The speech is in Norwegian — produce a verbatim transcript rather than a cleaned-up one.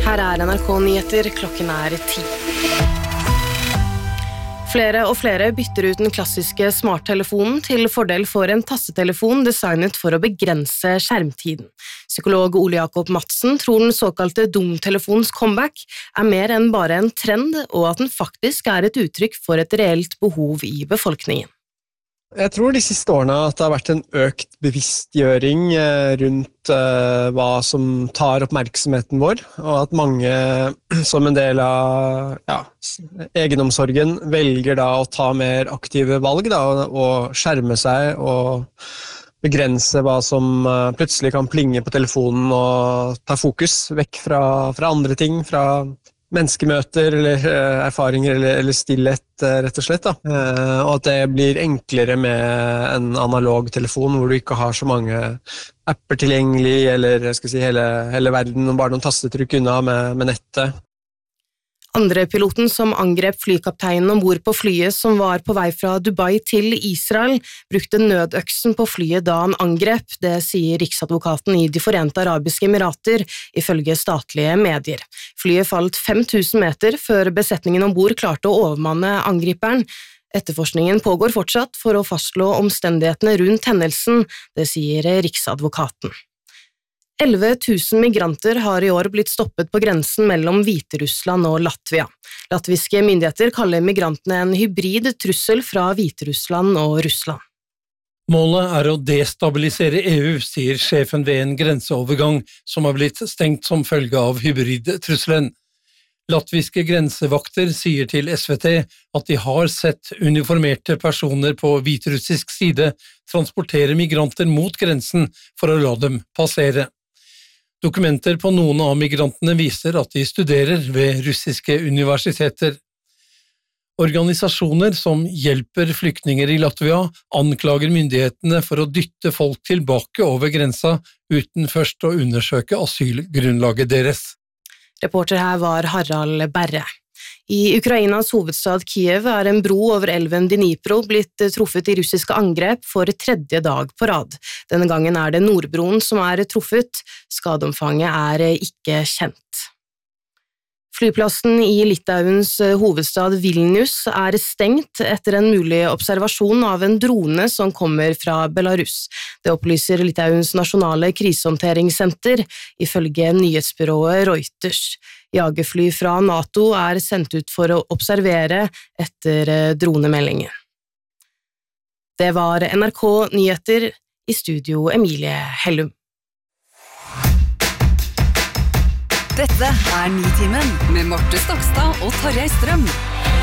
Her er N R K Nyheter, klokken er ti. Flere og flere bytter ut den klassiske smarttelefonen til fordel for en tassetelefon designet for å begrense skjermtiden. Psykolog Ole Jakob Madsen tror den såkalte dumtelefons comeback er mer enn bare en trend, og at den faktisk er et uttrykk for et reelt behov i befolkningen. Jeg tror de siste årene at det har vært en økt bevisstgjøring rundt hva som tar oppmerksomheten vår, og at mange som en del av ja, egenomsorgen velger da å ta mer aktive valg da, og skjerme seg og begrense hva som plutselig kan plinge på telefonen og ta fokus vekk fra, fra andre ting, fra menneskemøter eller uh, erfaringer eller, eller stillhet, uh, rett og slett. Da. Uh, og at det blir enklere med en analog telefon hvor du ikke har så mange apper tilgjengelig, eller jeg skal si, hele, hele verden og bare noen tastetrykk unna med, med nettet. Andre piloten som angrep flykapteinen ombord på flyet som var på vei fra Dubai til Israel, brukte nødøksen på flyet da han angrep, det sier riksadvokaten i De Forente Arabiske Emirater, ifølge statlige medier. Flyet falt fem tusen meter før besetningen ombord klarte å overmanne angriperen. Etterforskningen pågår fortsatt for å fastslå omstendighetene rundt hendelsen, det sier riksadvokaten. elleve tusen migranter har i år blitt stoppet på grensen mellom Hviterussland og Latvia. Latviske myndigheter kaller migrantene en hybrid trussel fra Hviterussland og Russland. Målet er å destabilisere E U, sier sjefen ved en grenseovergang som har blitt stengt som følge av hybridtrusselen. Latviske grensevakter sier til S V T at de har sett uniformerte personer på hviterussisk side transportere migranter mot grensen for å la dem passere. Dokumenter på noen av migrantene viser at de studerer ved russiske universiteter. Organisasjoner som hjelper flyktninger i Latvia anklager myndighetene for å dytte folk tilbake over grensa uten først å undersøke asylgrunnlaget deres. Reporter her var Harald Berre. I Ukrainas hovedstad Kiev er en bro over elven Dnipro blitt truffet i russiske angrep for tredje dag på rad. Denne gangen er det Nordbroen som er truffet. Skadeomfanget er ikke kjent. Flyplassen i Litauens hovedstad Vilnius er stengt etter en mulig observasjon av en drone som kommer fra Belarus. Det opplyser Litauens nasjonale krisehåndteringssenter, ifølge nyhetsbyrået Reuters. Jagerfly fra NATO er sendt ut for å observere etter dronemeldingen. Det var N R K Nyheter, i studio Emilie Hellum. Dette er Nitimen med Marte Stokstad og Tarjei Strøm.